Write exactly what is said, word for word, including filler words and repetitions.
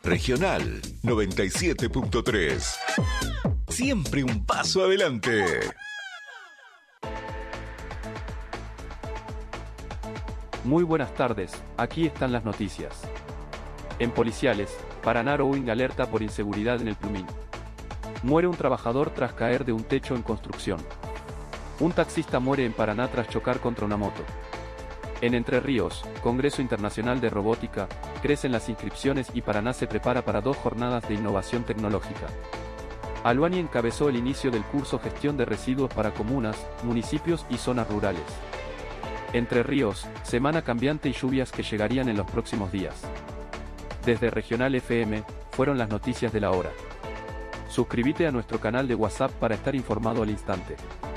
Regional noventa y siete punto tres. Siempre un paso adelante. Muy buenas tardes, aquí están las noticias. En Policiales, Paraná Rowing alerta por inseguridad en el Plumín. Muere un trabajador tras caer de un techo en construcción. Un taxista muere en Paraná tras chocar contra una moto. En Entre Ríos, Congreso Internacional de Robótica, crecen las inscripciones y Paraná se prepara para dos jornadas de innovación tecnológica. Albany encabezó el inicio del curso Gestión de Residuos para comunas, municipios y zonas rurales. Entre Ríos, semana cambiante y lluvias que llegarían en los próximos días. Desde Regional F M, fueron las noticias de la hora. Suscríbete a nuestro canal de WhatsApp para estar informado al instante.